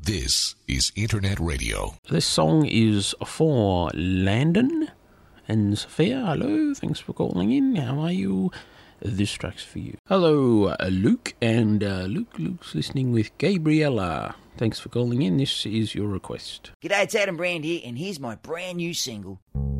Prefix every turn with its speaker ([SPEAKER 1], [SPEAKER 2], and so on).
[SPEAKER 1] This is Internet Radio.
[SPEAKER 2] This song is for Landon and Sophia. Hello, thanks for calling in. How are you? This track's for you. Hello, Luke, and Luke's listening with Gabriella. Thanks for calling in. This is your request.
[SPEAKER 3] G'day, it's Adam Brand here, and here's my brand new single.